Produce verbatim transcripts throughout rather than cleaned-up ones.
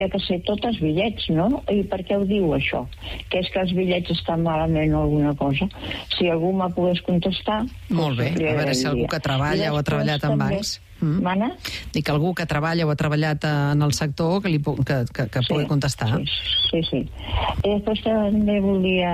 que sé tots els bitllets, no? I per què ho diu, això? Que és que els bitllets estan malament o alguna cosa. Si algú me pogués contestar... Molt bé, a veure si algú que treballa o ha treballat en bancs... Mm. Mana? Dic que algú que treballa o ha treballat en el sector que, li pu que, que, que sí, pugui contestar. Sí, sí, sí. I després també volia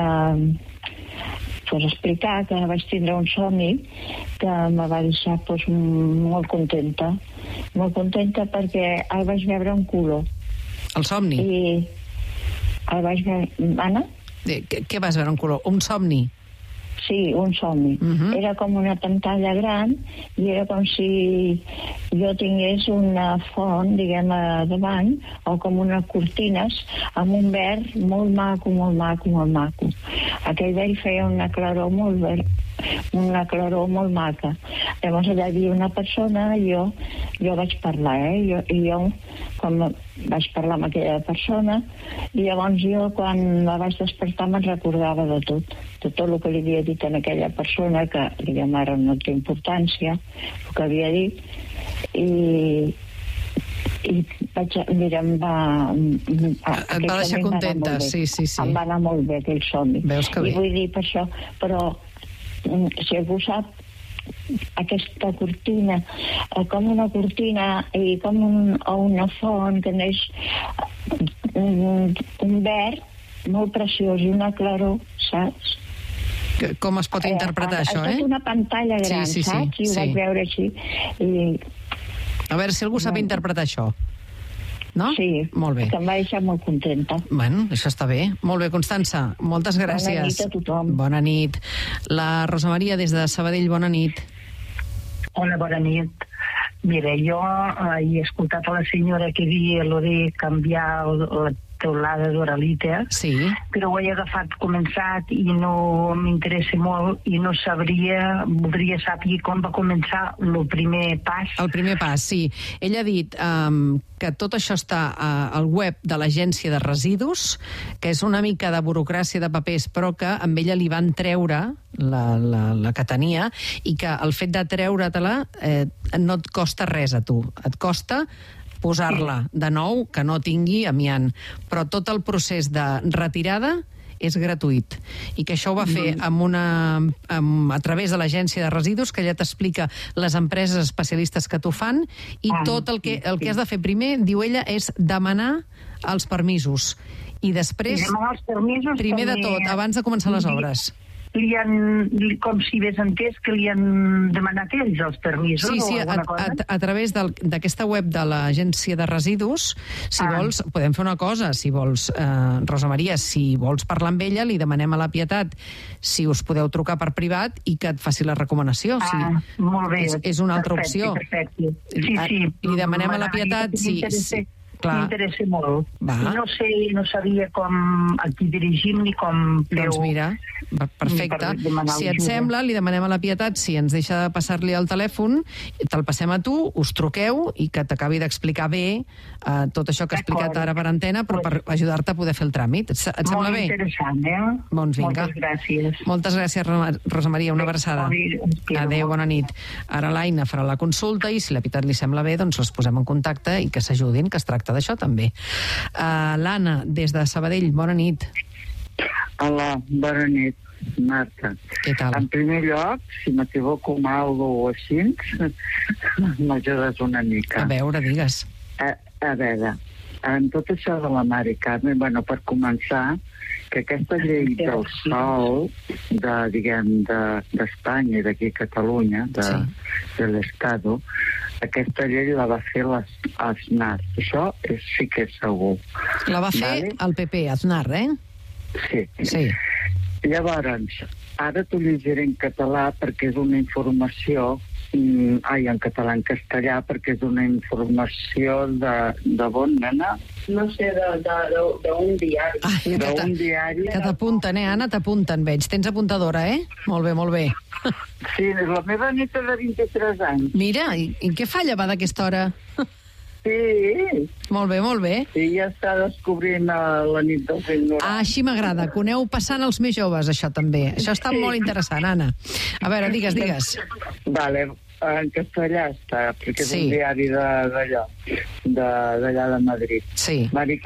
pues, explicar que vaig tindre un somni que me va deixar pues, molt contenta. Molt contenta perquè el vaig veure en color. El somni? I el vaig veure... Anna? Què, què vas veure en color? Un somni? Sí, un somni. Uh -huh. Era com una pantalla gran i era com si jo tingués una font, diguem, a davant, o com unes cortines amb un verd molt maco, molt maco, molt maco. Aquell verd feia una claror molt verd, una claror molt maca. Llavors allà hi havia una persona i jo, jo vaig parlar, eh? Jo, I jo, com vaig parlar amb aquella persona, i llavors jo, quan la vaig despertar, me'n recordava de tot, de tot el que li havia dit a aquella persona, que, diguem, ara no té importància, el que havia dit, i... i vaig, mira, em va... Et va deixar contenta, sí, sí, sí. Em va anar molt bé aquell somni. Veus que bé. I vull dir per això, però si algú sap aquesta cortina, com una cortina i com un, o una font que neix un, un verd molt preciós i una claror, saps? Com es pot interpretar, eh, això, eh? És una pantalla gran, sí, sí, sí, saps? I ho sí. vaig veure així. I... A veure si algú sap no. interpretar això. No? Sí, molt bé. Que em va deixar molt contenta. Bueno, això està bé. Molt bé, Constança, moltes gràcies. Bona nit a tothom. Bona nit. La Rosa Maria, des de Sabadell, bona nit. Hola, bona nit. Mira, jo eh, he escoltat a la senyora que dia lo de canviar la teulada d'Oralita, sí. però ho he agafat començat i no m'interessa molt i no sabria, voldria saber com va començar el primer pas. El primer pas, sí. Ella ha dit um, que tot això està uh, al web de l'Agència de Residus, que és una mica de burocràcia de papers, però que amb ella li van treure la, la, la que tenia, i que el fet de treure-te-la eh, no et costa res a tu. Et costa posar-la de nou, que no tingui amiant. Però tot el procés de retirada és gratuït. I que això ho va fer amb una, amb, a través de l'Agència de Residus, que ja t'explica les empreses especialistes que t'ho fan, i tot el que, el que has de fer primer, diu ella, és demanar els permisos. I després, els permisos primer de tot, abans de començar les obres. Li han, com si hagués entès que li han demanat ells els permisos sí, sí, o alguna a, cosa? A, a través d'aquesta web de l'Agència de Residus, si ah. vols, podem fer una cosa, si vols, eh, Rosa Maria, si vols parlar amb ella, li demanem a la Pietat si us podeu trucar per privat i que et faci la recomanació. Ah, sí. molt bé. És, és una altra perfecte, opció. Perfecte. Sí, sí. Li demanem a la Pietat si... si m'interessa molt. Va. No sé, no sabia com a qui dirigim ni com... Doncs mira, perfecte. Per si et sembla, li demanem a la Pietat si ens deixa de passar-li el telèfon, te'l passem a tu, us truqueu i que t'acabi d'explicar bé uh, tot això que ha explicat ara per antena, però per ajudar-te a poder fer el tràmit. Et, et sembla bé? Molt interessant, eh? Doncs vinga. Moltes gràcies. Moltes gràcies, Rosa Maria, una abraçada. Adéu, bona nit. Ara l'Aina farà la consulta i si la Pietat li sembla bé, doncs les posem en contacte i que s'ajudin, que es tracta d'això també. Uh, L'Anna, des de Sabadell, bona nit. Hola, bona nit, Marta. Què tal? En primer lloc, si m'equivoco amb algo o així, m'ajudes una mica. A veure, digues. A, a veure, en tot això de la Mari Carme, bueno, per començar, que aquesta llei del sòl de, diguem, d'Espanya i d'aquí a Catalunya, de, sí. de l'Estado, aquesta llei la va fer les, Aznar. Això és, sí que és segur. La va fer vale? El P P, Aznar, eh? Sí. Sí. Llavors, ara t'ho llegiré en català perquè és una informació, mm, ai, en català, en castellà, perquè és una informació de, de bon, nena? No sé, d'un diari. Ai, d'un diari. Que t'apunten, eh, Anna? T'apunten, veig. Tens apuntadora, eh? Molt bé, molt bé. Sí, la meva neta de vint-i-tres anys. Mira, i, i què falla va d'aquesta hora? Sí. Molt bé, molt bé. Sí, ja està descobrint la nit dels ignorants. Ah, així m'agrada, que ho aneu passant als més joves, això també. Això està sí. molt interessant, Anna. A veure, digues, digues. Vale, en castellà està, perquè és Sí. un diari de- d'allò, de- d'allà de Madrid. Sí. Mari